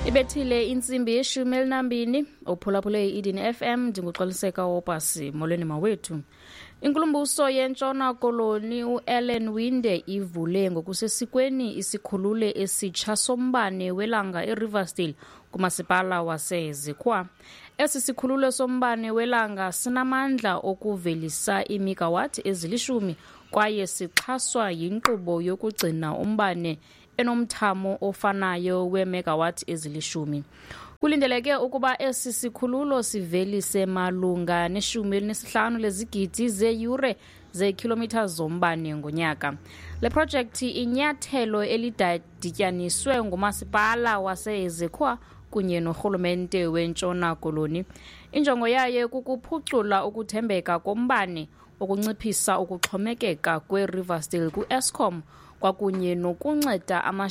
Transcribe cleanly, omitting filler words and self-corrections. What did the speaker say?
Ibethile insimbi yeshumi elinambini uphulaphule i-Eden FM ndinguxoliseka wopasi molweni mawethu. Inkulumbuso yeNtshona Koloni uAlan Winde ivule ngokusesikweni isikhululo esitsha sombane welanga eRiversdale kumasipala waseZikwa. Esi sikhululo sombane welanga sinamandla okuvelisa imegawatt ezilishumi kwaye sixhaswa yinkqubo yokugcina umbane enomthamo ofanayo wemegawatt ezilishumi. Kulindeleke ukuba esi sikhululo sivelise malunga ne-15 lezigidi zeeyure zeekhilomitha zombane ngonyaka. Le projekthi inyathelo elidityaniswe ngumasipala waseZikwa kunye norhulumente weNtshona Koloni. Injongo yayo kukuphucula ukuthembeka kombane, ukunciphisa ukuxhomekeka kweRiversdale ku-Eskom kwakunye nokunceda